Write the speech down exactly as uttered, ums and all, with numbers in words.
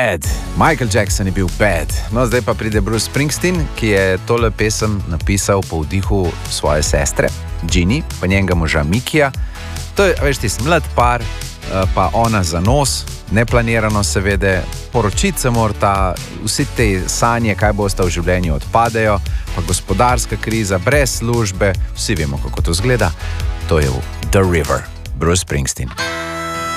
bad. Michael Jackson je bil bad. No, zdaj pa pride Bruce Springsteen, ki je tole pesem napisal po vdihu svoje sestre, Ginny, pa njenega moža Mikija. To je, veš, tisti mlad par, pa ona za nos, neplanirano seveda, poročiti se morata, vsi te sanje, kaj bosta v življenju, odpadejo, pa gospodarska kriza, brez službe, vsi vemo, kako to zgleda. To je The River, Bruce Springsteen.